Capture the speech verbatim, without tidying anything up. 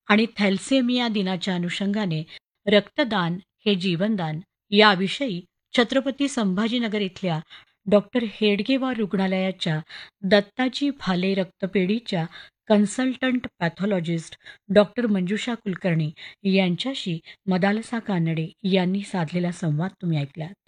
आणि थॅलेसेमिया दिनाच्या अनुषंगाने रक्तदान हे जीवनदान याविषयी छत्रपती संभाजीनगर इथल्या डॉक्टर हेडगेवार रुग्णालयाच्या दत्ताजी भाले रक्तपेढीच्या कन्सल्टंट पॅथॉलॉजिस्ट डॉक्टर मंजुषा कुलकर्णी यांच्याशी मदालसा कानडे यांनी साधलेला संवाद तुम्ही ऐकलात.